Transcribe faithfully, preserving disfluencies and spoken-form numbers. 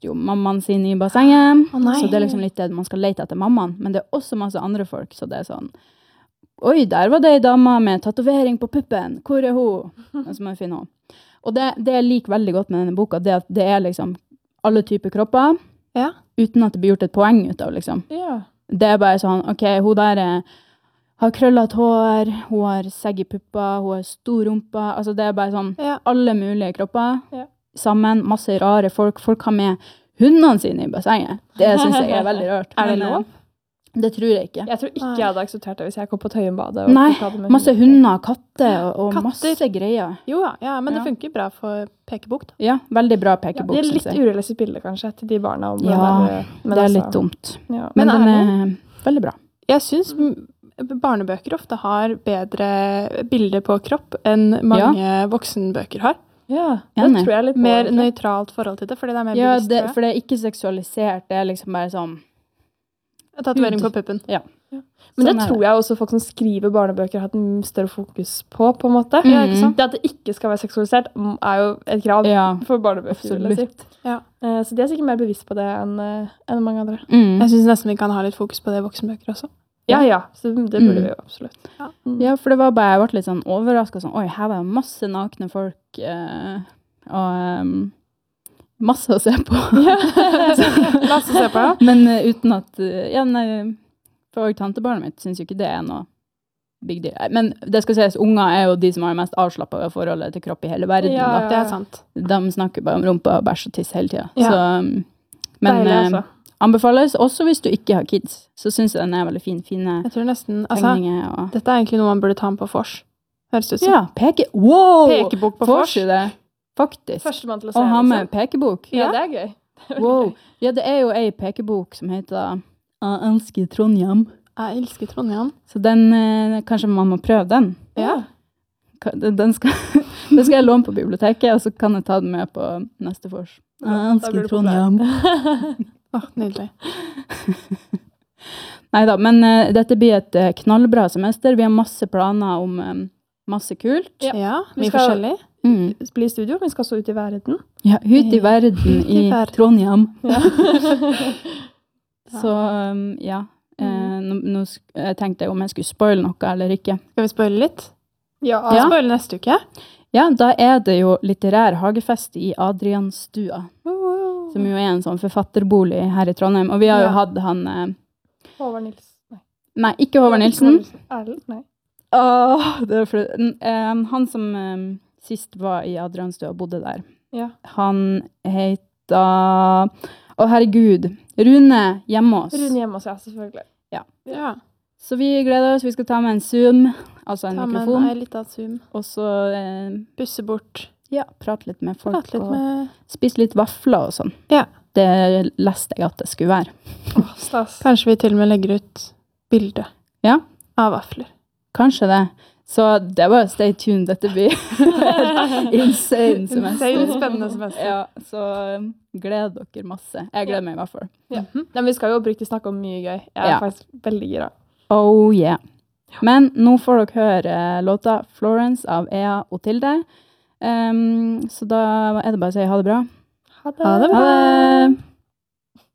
kaster jo mammaen sin i bassenget. Å, nei. Så det er liksom litt det man skal lete etter mammaen. Men det er også masse andre folk, så det er sånn, oi, der var det en dame med tatovering på puppen. Hvor er hun? Og så må jeg finne henne. Og det, det jeg liker veldig godt med denne boka, det er at det er liksom alle typer kropper, Ja. uten at det blir gjort et poeng ut av, liksom. Ja. Det er bare sånn, ok, hun der er, har krøllet hår, hun har segg i puppa, hun har stor rumpa, altså det er bare sånn, Ja. alle mulige kropper, Ja. sammen, masse rare folk, folk har med hundene sine i bassenget. Det synes jeg er veldig rart. Er det Men, lov? eh, Det tror jeg ikke. Jeg tror ikke Nei. jeg hadde akseptert det hvis jeg kom på Tøyenbadet. og Nei, folk hadde med masse hunder, katter og, og Katter. masse greier. Jo, ja, ja, men Ja. det funker bra for pekebok, da. Ja, veldig bra Ja, pekebok, det er synes litt jeg. urealistisk bilde, kanskje, til de barna. Om Ja, der, men Det er altså- litt dumt. Ja. Men, Men den ærlig? er veldig bra. Jeg synes m- barnebøker ofte har bedre bilder på kropp enn mange voksenbøker har. Ja, det Enig. tror jeg litt på. Mer egentlig. nøytralt forhold til det, fordi det er mer Ja, bevisst. det, tror jeg. for det er ikke seksualisert, det er liksom bare sånn, Tatovering hud. på puppen. ja. Men det Sånn er tror jeg også folk som skriver barnebøker har hatt en større fokus på, på en måte. Ja, ikke sant? Det at det ikke skal være seksualisert, mm, er jo et krav Ja, for barnebøker, vil jeg si. absolutt. Ja. Eh, Så de er sikkert mer bevisst på det enn eh, enn mange andre. Mm. Jeg synes nesten vi kan ha litt fokus på det i voksenbøker også. Ja, ja, så det burde Mm. vi jo absolutt. Mm. Ja, for det var bare, jeg ble litt sånn overrasket, sånn, oi, her var det masse nakne folk, eh, og um, masse å se på. Masse å se på, ja. Men eh, uten at, eh, ja, nei, for tantebarnet mitt synes jo ikke det er noe big deal. Men det skal sies, unger er jo de som har det mest avslappet forholdet til kropp i hele verden. Ja, da. Det er sant. De snakker bare om rumpa og bæsj og tiss hele tiden. Ja. Så, um, men Deilig, eh, altså. anbefales også hvis du ikke har kids. Så synes jeg den er veldig fin, fine Jeg tror nesten, altså, tegninger. Og... dette er egentlig noe man burde ta med på Fors. Høres det ut som. Ja, peke... Wow! Pekebok på Får Fors. ikke det, faktisk. Førstemann til å se Å ha med liksom. pekebok. Ja, det er gøy. Det er veldig Wow. gøy. Ja, det er jo en pekebok som heter Jeg elsker Trondheim. Jeg elsker Trondheim. Så den, eh, kanskje man må prøve den. Ja. Ka- Den den skal, den skal jeg låne på biblioteket, og så kan jeg ta den med på neste fors. Jeg Da blir elsker du populær. Trondheim. Åh, nydelig. Neida, men eh, dette blir et eh, knallbra semester. Vi har masse planer om eh, masse kult. Ja. Ja, Vi mye skal- forskjellig. Mm. Bli i studio, vi skal også ut i verden. Ja, ut i verden Ut i i verden. Trondheim. Ja. Så um, ja, eh, nå, nå sk- jeg tenkte jeg om jeg skulle spoile noe eller ikke. Skal vi spoile litt? Ja. Ja. Spoile neste uke. Ja, da er det jo litterær hagefest i Adrianstua, som jo er en sånn forfatterbolig her i Trondheim. Og vi har jo Ja. hatt han, eh, Håvard Nilsen. Nei. nei, ikke Håvard Nilsen. Erlend? Nei. Åh, det er for, n- eh, han som eh, sist var i Adrianstua og bodde der, Ja. han heter, å herregud, Rune Hjemmås. Rune Hjemmås, ja, selvfølgelig. Ja. Så vi gleder oss, vi skal ta med en Zoom, altså en Ta med mikrofon, en liten zoom. og så eh, Busse bort. ja, prate litt med folk, Prate litt og med... spise litt vafler og sånn. Ja. Det leste jeg at det skulle være. Åh, stas. Kanskje vi til og med legger ut bilde Ja, av vafler. kanskje det. Så det er bare stay tuned, dette blir insane semester. Insane spennende semester. Ja, så um, gled dere masse. Jeg gleder meg i hvert fall. Ja. Nei, men vi skal jo oppriktig snakke om mye gøy. Jeg er Ja. faktisk veldig gira. Oh yeah. Men nå får dere høre låta Florence av Ea og Tilde. Um, så da er det bare å si ha det bra. Ha det. Ha det bra. Ha det!